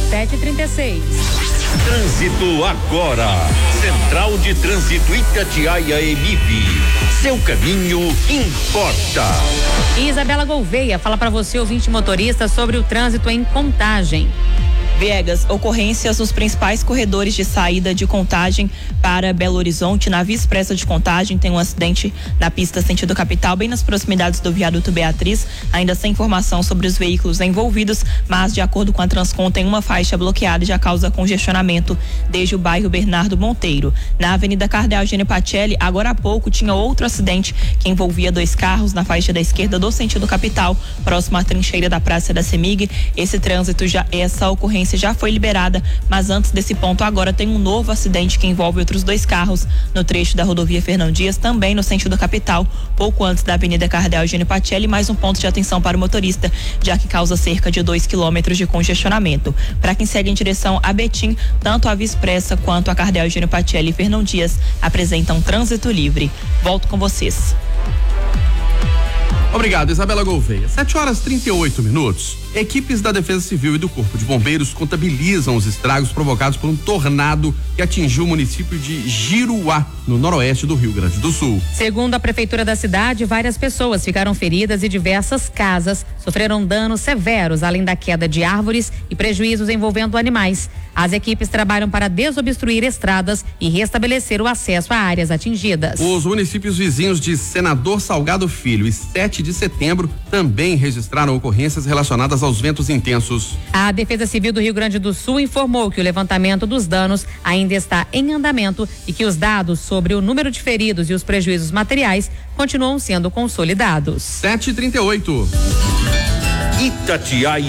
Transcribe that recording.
7h36. Trânsito agora. Central de Trânsito Itatiaia-Emip. Seu caminho importa. Isabela Gouveia fala para você, ouvinte motorista, sobre o trânsito em Contagem. Viegas, ocorrências nos principais corredores de saída de Contagem para Belo Horizonte. Na Via Expressa de Contagem tem um acidente na pista sentido capital, bem nas proximidades do viaduto Beatriz, ainda sem informação sobre os veículos envolvidos, mas de acordo com a Transcom tem uma faixa bloqueada e já causa congestionamento desde o bairro Bernardo Monteiro. Na Avenida Cardeal Eugênio Pacelli, agora há pouco tinha outro acidente que envolvia 2 carros na faixa da esquerda do sentido capital, próximo à trincheira da Praça da CEMIG. Essa ocorrência já foi liberada, mas antes desse ponto agora tem um novo acidente que envolve outros 2 carros no trecho da rodovia Fernão Dias, também no sentido capital, pouco antes da Avenida Cardeal Eugênio Pacelli, mais um ponto de atenção para o motorista, já que causa cerca de 2 quilômetros de congestionamento. Para quem segue em direção a Betim, tanto a Via Expressa quanto a Cardeal Eugênio Pacelli e Fernão Dias apresentam trânsito livre. Volto com vocês. Obrigado, Isabela Gouveia. 7h38. Equipes da Defesa Civil e do Corpo de Bombeiros contabilizam os estragos provocados por um tornado que atingiu o município de Giruá, no noroeste do Rio Grande do Sul. Segundo a prefeitura da cidade, várias pessoas ficaram feridas e diversas casas sofreram danos severos, além da queda de árvores e prejuízos envolvendo animais. As equipes trabalham para desobstruir estradas e restabelecer o acesso a áreas atingidas. Os municípios vizinhos de Senador Salgado Filho e 7 de Setembro também registraram ocorrências relacionadas aos ventos intensos. A Defesa Civil do Rio Grande do Sul informou que o levantamento dos danos ainda está em andamento e que os dados sobre o número de feridos e os prejuízos materiais continuam sendo consolidados. 7h38. Itatiaia